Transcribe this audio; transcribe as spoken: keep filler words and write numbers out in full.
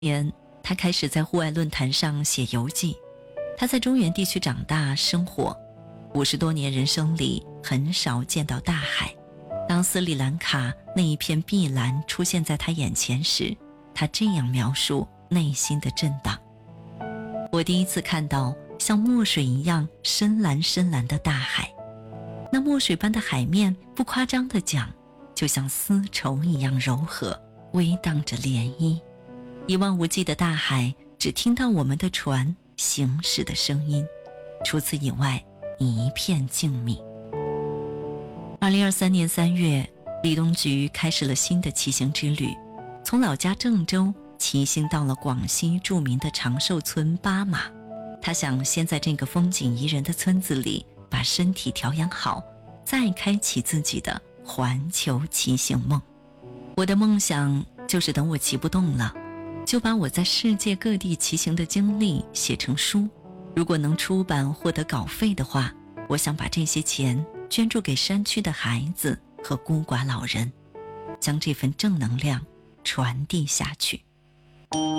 年，他开始在户外论坛上写游记。他在中原地区长大生活，五十多年人生里很少见到大海。当斯里兰卡那一片碧蓝出现在他眼前时，他这样描述内心的震荡：我第一次看到像墨水一样深蓝深蓝的大海，那墨水般的海面，不夸张地讲，就像丝绸一样柔和，微荡着涟漪。一望无际的大海，只听到我们的船行驶的声音，除此以外一片静谧。二零二三年三月，李东菊开始了新的骑行之旅，从老家郑州骑行到了广西著名的长寿村巴马。他想先在这个风景宜人的村子里把身体调养好，再开启自己的环球骑行梦。我的梦想就是等我骑不动了，就把我在世界各地骑行的经历写成书，如果能出版获得稿费的话，我想把这些钱捐助给山区的孩子和孤寡老人，将这份正能量传递下去。